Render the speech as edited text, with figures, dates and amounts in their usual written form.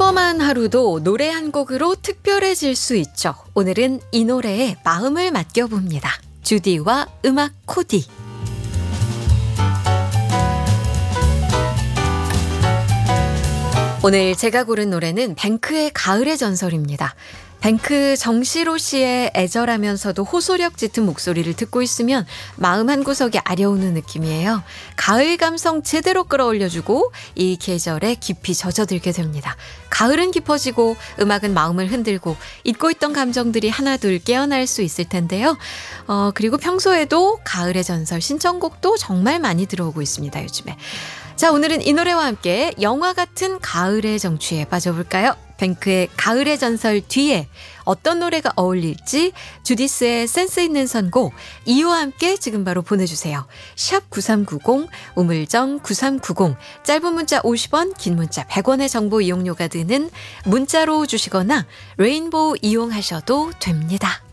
평범한 하루도 노래 한 곡으로 특별해질 수 있죠. 오늘은 이 노래에 마음을 맡겨봅니다. 주디와 음악 코디. 오늘 제가 고른 노래는 뱅크의 가을의 전설입니다. 뱅크 정시로 씨의 애절하면서도 호소력 짙은 목소리를 듣고 있으면 마음 한구석이 아려오는 느낌이에요. 가을 감성 제대로 끌어올려주고 이 계절에 깊이 젖어들게 됩니다. 가을은 깊어지고 음악은 마음을 흔들고 잊고 있던 감정들이 하나둘 깨어날 수 있을 텐데요. 그리고 평소에도 가을의 전설 신청곡도 정말 많이 들어오고 있습니다, 요즘에. 자, 오늘은 이 노래와 함께 영화 같은 가을의 정취에 빠져볼까요? 뱅크의 가을의 전설 뒤에 어떤 노래가 어울릴지 주디스의 센스 있는 선곡 이유와 함께 지금 바로 보내주세요. 샵 9390 우물정 9390 짧은 문자 50원 긴 문자 100원의 정보 이용료가 드는 문자로 주시거나 레인보우 이용하셔도 됩니다.